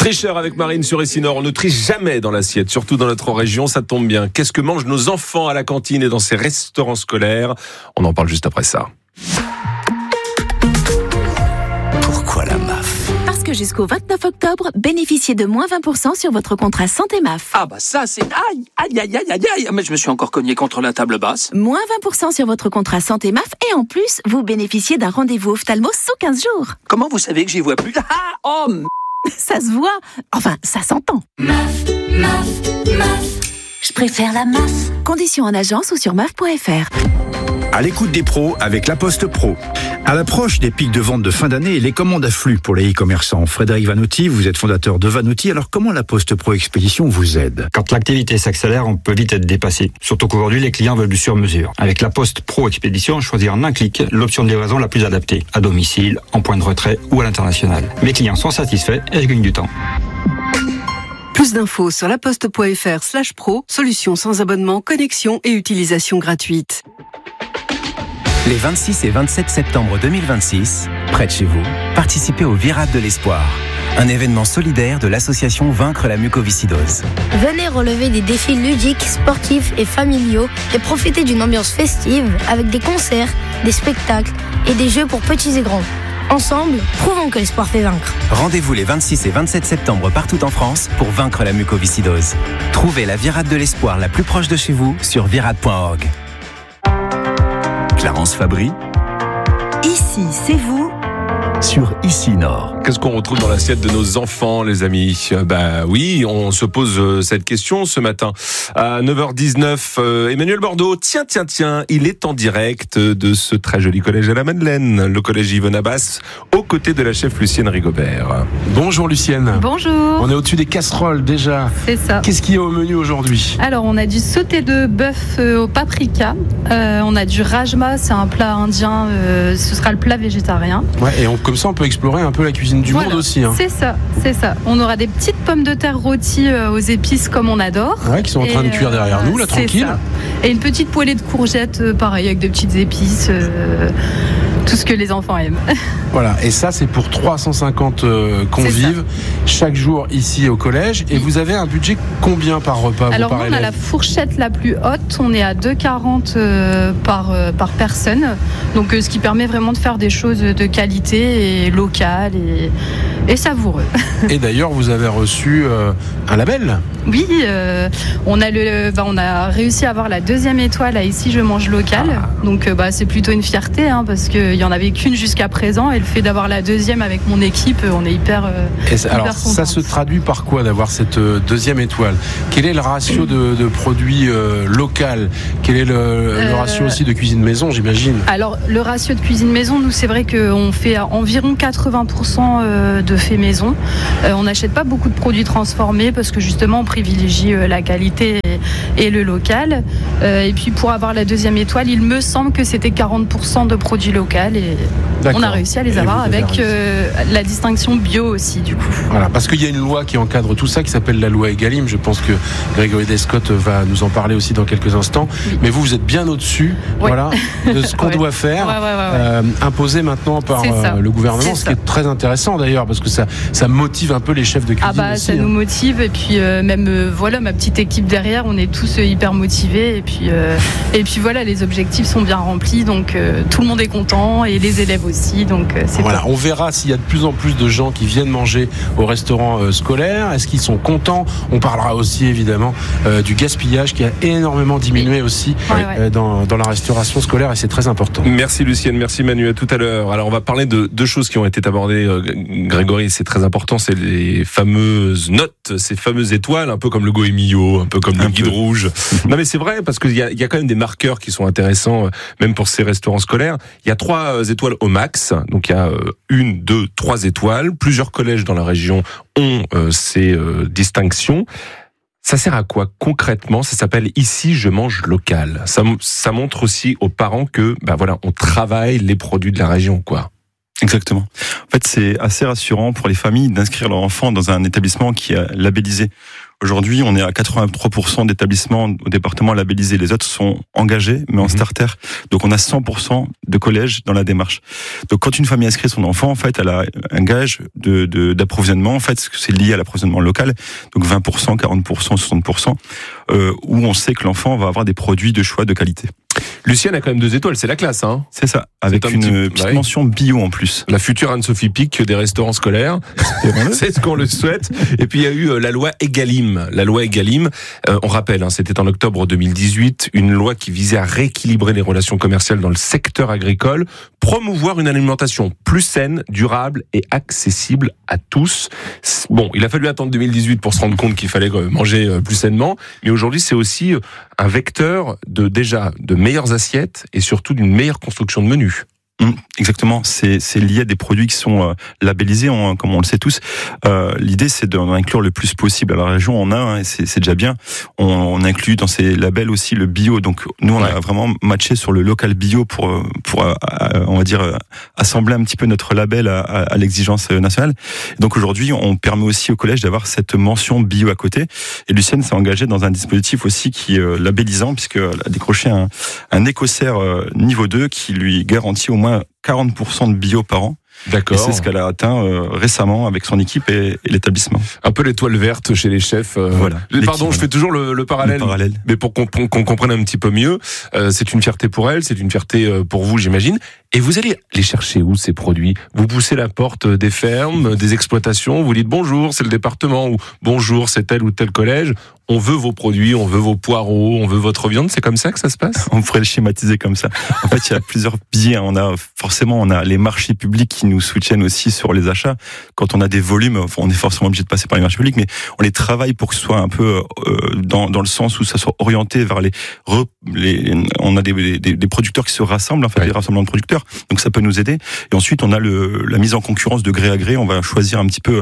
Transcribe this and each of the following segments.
Tricheur avec Marine sur Essinor. On ne triche jamais dans l'assiette, surtout dans notre région, ça tombe bien. Qu'est-ce que mangent nos enfants à la cantine et dans ces restaurants scolaires? On en parle juste après ça. Pourquoi la MAF? Parce que jusqu'au 29 octobre, bénéficiez de moins 20% sur votre contrat santé MAF. Ah bah ça c'est... Aïe. Mais je me suis encore cogné contre la table basse. Moins 20% sur votre contrat santé MAF et en plus, vous bénéficiez d'un rendez-vous ophtalmo sous 15 jours. Comment vous savez que j'y vois plus? Ça se voit, enfin ça s'entend. MAF, je préfère la MAF. Conditions en agence ou sur maf.fr. À l'écoute des pros avec La Poste Pro. À l'approche des pics de vente de fin d'année, les commandes affluent pour les e-commerçants. Frédéric Vanotti, vous êtes fondateur de Vanotti. Alors comment La Poste Pro Expédition vous aide? Quand l'activité s'accélère, on peut vite être dépassé. Surtout qu'aujourd'hui, les clients veulent du sur-mesure. Avec La Poste Pro Expédition, choisir en un clic l'option de livraison la plus adaptée. À domicile, en point de retrait ou à l'international. Mes clients sont satisfaits et je gagne du temps. Plus d'infos sur laposte.fr/pro, solution sans abonnement, connexion et utilisation gratuite. Les 26 et 27 septembre 2026, près de chez vous, participez au Virade de l'Espoir, un événement solidaire de l'association Vaincre la mucoviscidose. Venez relever des défis ludiques, sportifs et familiaux et profiter d'une ambiance festive avec des concerts, des spectacles et des jeux pour petits et grands. Ensemble, prouvons que l'espoir fait vaincre. Rendez-vous les 26 et 27 septembre partout en France pour vaincre la mucoviscidose. Trouvez la Virade de l'Espoir la plus proche de chez vous sur virade.org. Clarence Fabry, Ici, c'est vous. sur Essinor. Qu'est-ce qu'on retrouve dans l'assiette de nos enfants, les amis? Bah oui, on se pose cette question ce matin. À 9h19, Emmanuel Bordeaux, tiens, il est en direct de ce très joli collège à la Madeleine, le collège Yvonne Abbas, aux côtés de la chef Lucienne Rigobert. Bonjour Lucienne. Bonjour. On est au-dessus des casseroles déjà. C'est ça. Qu'est-ce qu'il y a au menu aujourd'hui? Alors, on a du sauté de bœuf au paprika. On a du rajma, c'est un plat indien. Ce sera le plat végétarien. Ouais, et comme ça, on peut explorer un peu la cuisine du monde aussi. Hein. C'est ça. On aura des petites pommes de terre rôties aux épices comme on adore. Ouais, qui sont en train de cuire derrière nous, là, tranquille. Ça. Et une petite poêlée de courgettes, pareil, avec des petites épices. Tout ce que les enfants aiment. Voilà, et ça c'est pour 350 convives chaque jour ici au collège. Et vous avez un budget combien par repas? Alors nous, on a la fourchette la plus haute, on est à 2,40 par personne. Donc ce qui permet vraiment de faire des choses de qualité et locales et savoureux. Et d'ailleurs vous avez reçu un label? Oui, on a réussi à avoir la 2e étoile à Ici je mange local. Donc c'est plutôt une fierté parce qu'il n'y en avait qu'une jusqu'à présent, et le fait d'avoir la 2e avec mon équipe, on est hyper alors contents. Ça se traduit par quoi d'avoir cette 2e étoile? Quel est le ratio de produits local? Quel est le ratio aussi de cuisine maison, j'imagine? Alors le ratio de cuisine maison, nous c'est vrai qu'on fait environ 80% de fait maison. On n'achète pas beaucoup de produits transformés parce que justement on privilégie la qualité et le local. Et puis pour avoir la 2e étoile, il me semble que c'était 40% de produits locaux. Et on a réussi à les avoir avec la distinction bio aussi du coup. Voilà, parce qu'il y a une loi qui encadre tout ça qui s'appelle la loi Egalim. Je pense que Grégory Descott va nous en parler aussi dans quelques instants. Oui. Mais vous êtes bien au-dessus de ce qu'on doit faire, imposé maintenant par le gouvernement, ce qui est très intéressant d'ailleurs parce que ça motive un peu les chefs de cuisine aussi, ça nous motive, et puis même ma petite équipe derrière, on est tous hyper motivés, et puis voilà, les objectifs sont bien remplis, donc tout le monde est content et les élèves aussi, donc c'est voilà, top. On verra s'il y a de plus en plus de gens qui viennent manger au restaurant scolaire. Est-ce qu'ils sont contents? On parlera aussi évidemment du gaspillage qui a énormément diminué aussi dans la restauration scolaire, et c'est très important. Merci Lucienne, merci Manu, à tout à l'heure. Alors on va parler de deux choses qui ont été abordées, Grégory, c'est très important, c'est les fameuses notes, ces fameuses étoiles, un peu comme le Goemio, un peu comme le guide rouge. Non mais c'est vrai, parce qu'il y a quand même des marqueurs qui sont intéressants, même pour ces restaurants scolaires. Il y a 3 étoiles au max, donc il y a 1, 2, 3 étoiles. Plusieurs collèges dans la région ont ces distinctions. Ça sert à quoi concrètement? Ça s'appelle Ici je mange local. Ça montre aussi aux parents que on travaille les produits de la région, quoi. Exactement. En fait, c'est assez rassurant pour les familles d'inscrire leur enfant dans un établissement qui est labellisé, Aujourd'hui, on est à 83% d'établissements au département labellisés. Les autres sont engagés, mais en starter. Donc, on a 100% de collèges dans la démarche. Donc, quand une famille inscrit son enfant, en fait, elle a un gage d'approvisionnement. En fait, c'est lié à l'approvisionnement local. Donc, 20%, 40%, 60%, où on sait que l'enfant va avoir des produits de choix de qualité. Lucienne a quand même 2 étoiles, c'est la classe, hein. C'est ça, avec une petite mention bio en plus. La future Anne-Sophie Pic des restaurants scolaires, c'est ce qu'on le souhaite. Et puis il y a eu la loi Egalim. La loi Egalim, on rappelle, hein, c'était en octobre 2018, une loi qui visait à rééquilibrer les relations commerciales dans le secteur agricole, promouvoir une alimentation plus saine, durable et accessible à tous. Bon, il a fallu attendre 2018 pour se rendre compte qu'il fallait manger plus sainement, mais aujourd'hui c'est aussi un vecteur de meilleures assiettes et surtout d'une meilleure construction de menus. Exactement, c'est lié à des produits qui sont labellisés, comme on le sait tous. L'idée, c'est d'en inclure le plus possible. À la région, on a, et c'est déjà bien. On inclut dans ces labels aussi le bio. Donc nous, on a vraiment matché sur le local bio pour on va dire assembler un petit peu notre label à l'exigence nationale. Et donc aujourd'hui, on permet aussi au collège d'avoir cette mention bio à côté. Et Lucienne s'est engagée dans un dispositif aussi qui est labellisant, puisqu'elle a décroché un écossaire niveau 2 qui lui garantit au moins 40% de bio par an. D'accord. Et c'est ce qu'elle a atteint récemment avec son équipe et l'établissement. Un peu l'étoile verte chez les chefs. Voilà. Pardon, je fais toujours le parallèle. Mais pour qu'on comprenne un petit peu mieux, c'est une fierté pour elle, c'est une fierté pour vous, j'imagine. Et vous allez les chercher où, ces produits? Vous poussez la porte des fermes, des exploitations, vous dites bonjour, c'est le département, ou bonjour, c'est tel ou tel collège. On veut vos produits, on veut vos poireaux, on veut votre viande. C'est comme ça que ça se passe? On pourrait le schématiser comme ça. En fait, il y a plusieurs biais. On a les marchés publics qui nous soutiennent aussi sur les achats. Quand on a des volumes, on est forcément obligé de passer par les marchés publics, mais on les travaille pour que ce soit un peu dans le sens où ça soit orienté vers on a des producteurs qui se rassemblent, en fait, des rassemblements de producteurs. Donc ça peut nous aider. Et ensuite, on a la mise en concurrence de gré à gré. On va choisir un petit peu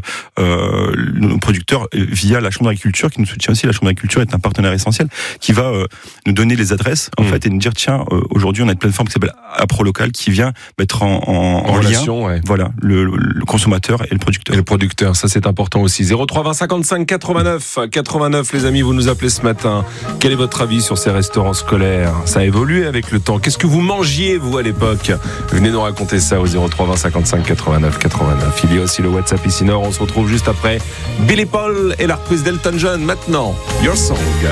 nos producteurs via la Chambre d'agriculture qui nous soutient aussi. La Chambre d'agriculture est un partenaire essentiel qui va nous donner les adresses en fait et nous dire tiens, aujourd'hui on a une plateforme qui s'appelle AproLocal qui vient mettre en relation, lien, voilà, le consommateur et le producteur. Et le producteur, ça c'est important aussi. 03 20 55 89, les amis, vous nous appelez ce matin. Quel est votre avis sur ces restaurants scolaires? Ça a évolué avec le temps. Qu'est-ce que vous mangiez vous à l'époque? Venez nous raconter ça au 03 20 55 89. Il y a aussi le WhatsApp ici Nord. On se retrouve juste après Billy Paul et la reprise d'Elton John. Maintenant, Your Song.